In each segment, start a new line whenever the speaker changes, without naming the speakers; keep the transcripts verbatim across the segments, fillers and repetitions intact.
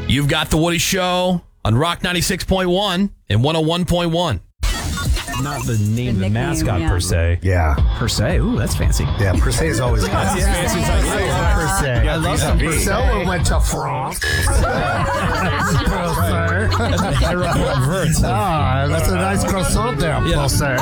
You've got The Woody Show on Rock ninety-six point one and one oh one point one.
Not the name
The
of the
nickname,
mascot
yeah.
per se.
Yeah.
Per se. Ooh, that's fancy.
Yeah, per se is always fancy.
Fancy. It's like,
I love per se. I love some per se.
se.
went to France. Ah, that's a nice croissant there, per se.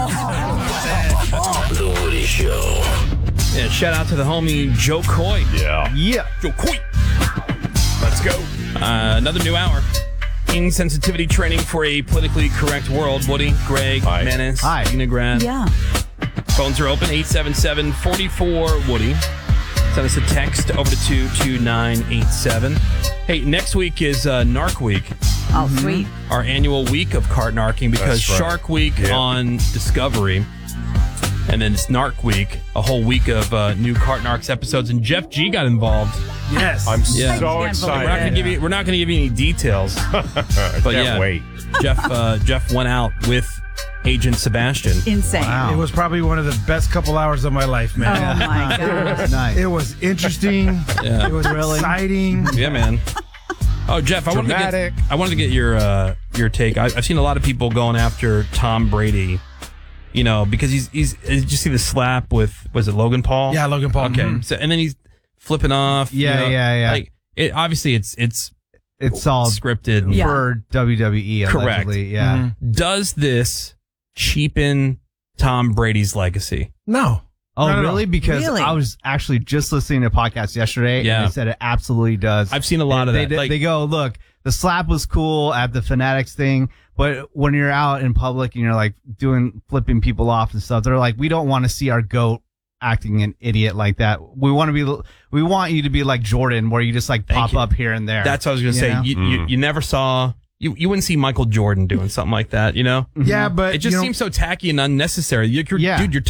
The Woody Show. Yeah, shout out to the homie Joe Coy.
Yeah.
Yeah.
Joe Coy. Let's go. Uh, another new hour. Insensitivity training for a politically correct world. Woody, Greg,
Hi.
Menace,
Hi.
Grad.
Yeah.
Phones are open, eight seven seven, four four, Woody. Send us a text over to two two nine eight seven. Hey, next week is uh, Narc Week,
Oh, sweet.
our annual week of cart narking, because
That's right.
Shark Week
Yeah.
on Discovery, and then it's Narc Week, a whole week of uh, new Cart Narcs episodes, and Jeff G got involved.
Yes.
I'm
Yeah.
so
Can't
We're not
excited.
gonna give you. We're not gonna give you any details.
I
But
can't
yeah,
wait.
Jeff. Uh, Jeff went out with Agent Sebastian.
Insane.
Wow.
It was probably one of the best couple hours of my life,
Oh,
man.
my gosh.
Nice.
It was interesting.
Yeah.
It was exciting.
Yeah, man. Oh, Jeff, I wanted to
Dramatic.
get. I wanted to get your uh, your take. I, I've seen a lot of people going after Tom Brady. You know, because he's he's. Did you see the slap with? Was it Logan Paul?
Yeah, Logan Paul.
Okay.
Mhm.
So and then he's flipping off. you
Yeah,
know,
yeah, yeah.
Like it. Obviously, it's it's
It's all
scripted.
Yeah.
for W W E,
Correct.
allegedly. Yeah.
Mhm.
Does this cheapen Tom Brady's legacy?
No.
Oh,
Not at
really?
all.
Because
Really?
I was actually just listening to a podcast yesterday,
Yeah.
and they said it absolutely does.
I've seen a lot of
they,
that.
They,
Like-
they go, look, the slap was cool at the Fanatics thing, but when you're out in public and you're like doing flipping people off and stuff, they're like, we don't want to see our GOAT acting an idiot like that. We want to be, we want you to be like Jordan, where you just like
Thank
pop
you.
up here and there.
That's what I was gonna
You
say.
know?
You, you you never saw. You, you wouldn't see Michael Jordan doing something like that. You know.
Yeah, but
It just
you know,
seems so tacky and unnecessary. You're, you're-
Yeah.
dude, you're